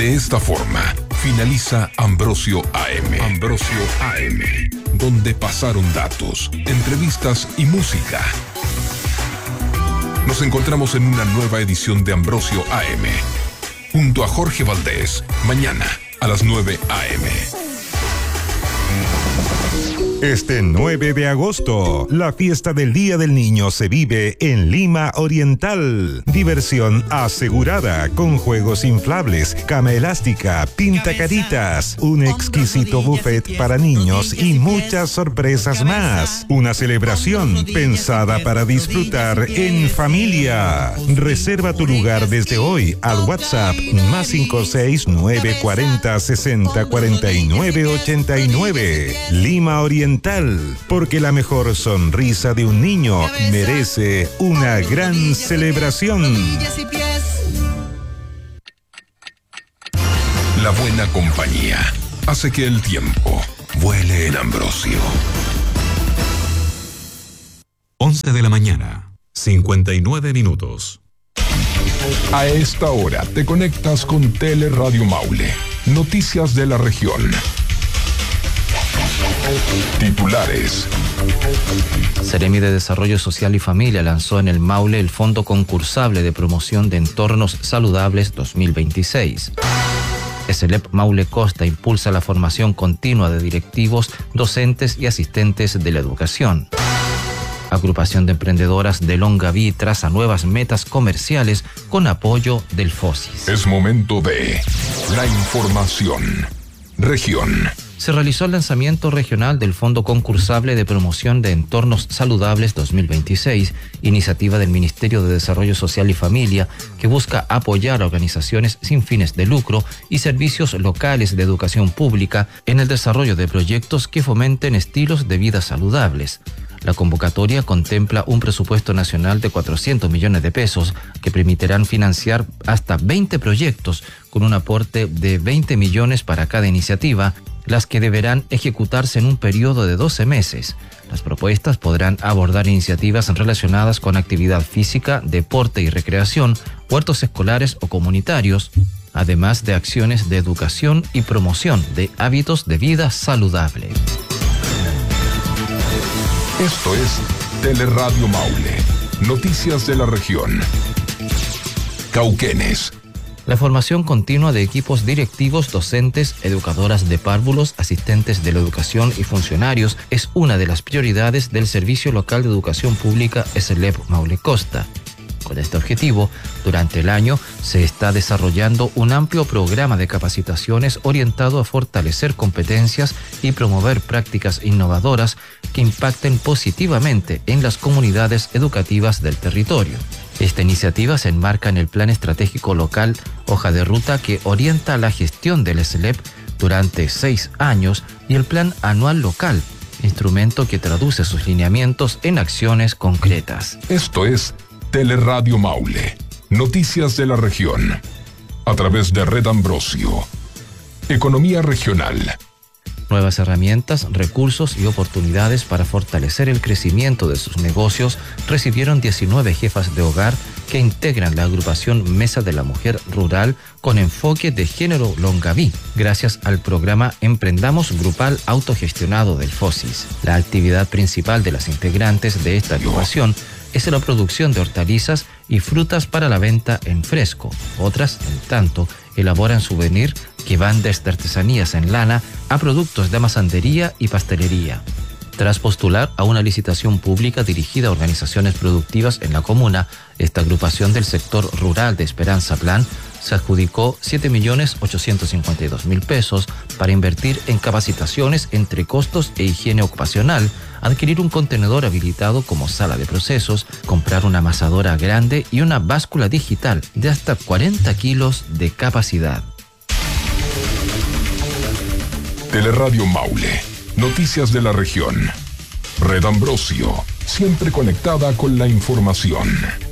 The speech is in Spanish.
De esta forma, finaliza Ambrosio AM. Ambrosio AM, donde pasaron datos, entrevistas y música. Nos encontramos en una nueva edición de Ambrosio AM, junto a Jorge Valdés, mañana a las 9 a.m. Este 9 de agosto, la fiesta del Día del Niño se vive en Lima Oriental. Diversión asegurada con juegos inflables, cama elástica, pintacaritas, un exquisito buffet para niños y muchas sorpresas más. Una celebración pensada para disfrutar en familia. Reserva tu lugar desde hoy al WhatsApp +56 940 60 49 89. Lima Oriental. Porque la mejor sonrisa de un niño merece una gran celebración. La buena compañía hace que el tiempo vuele en Ambrosio. 11 de la mañana, 59 minutos. A esta hora te conectas con Teleradio Maule. Noticias de la región. Titulares. Seremi de Desarrollo Social y Familia lanzó en el Maule el Fondo Concursable de Promoción de Entornos Saludables 2026. SLEP Maule Costa impulsa la formación continua de directivos, docentes y asistentes de la educación. Agrupación de Emprendedoras de Longaví traza nuevas metas comerciales con apoyo del FOSIS. Es momento de la información. Región. Se realizó el lanzamiento regional del Fondo Concursable de Promoción de Entornos Saludables 2026, iniciativa del Ministerio de Desarrollo Social y Familia, que busca apoyar a organizaciones sin fines de lucro y servicios locales de educación pública en el desarrollo de proyectos que fomenten estilos de vida saludables. La convocatoria contempla un presupuesto nacional de 400 millones de pesos que permitirán financiar hasta 20 proyectos con un aporte de 20 millones para cada iniciativa, las que deberán ejecutarse en un periodo de 12 meses. Las propuestas podrán abordar iniciativas relacionadas con actividad física, deporte y recreación, huertos escolares o comunitarios, además de acciones de educación y promoción de hábitos de vida saludable. Esto es Teleradio Maule. Noticias de la región. Cauquenes. La formación continua de equipos directivos, docentes, educadoras de párvulos, asistentes de la educación y funcionarios es una de las prioridades del Servicio Local de Educación Pública SLEP Maule Costa. Con este objetivo, durante el año se está desarrollando un amplio programa de capacitaciones orientado a fortalecer competencias y promover prácticas innovadoras que impacten positivamente en las comunidades educativas del territorio. Esta iniciativa se enmarca en el Plan Estratégico Local, hoja de ruta que orienta la gestión del SLEP durante 6 años, y el Plan Anual Local, instrumento que traduce sus lineamientos en acciones concretas. Esto es Teleradio Maule. Noticias de la región. A través de Red Ambrosio. Economía regional. Nuevas herramientas, recursos y oportunidades para fortalecer el crecimiento de sus negocios recibieron 19 jefas de hogar que integran la agrupación Mesa de la Mujer Rural con enfoque de género Longaví, gracias al programa Emprendamos Grupal Autogestionado del FOSIS. La actividad principal de las integrantes de esta agrupación es la producción de hortalizas y frutas para la venta en fresco. Otras, en tanto, elaboran souvenir que van desde artesanías en lana a productos de amasandería y pastelería. Tras postular a una licitación pública dirigida a organizaciones productivas en la comuna, esta agrupación del sector rural de Esperanza Plan se adjudicó 7.852.000 pesos para invertir en capacitaciones entre costos e higiene ocupacional, adquirir un contenedor habilitado como sala de procesos, comprar una amasadora grande y una báscula digital de hasta 40 kilos de capacidad. Teleradio Maule. Noticias de la región. Red Ambrosio. Siempre conectada con la información.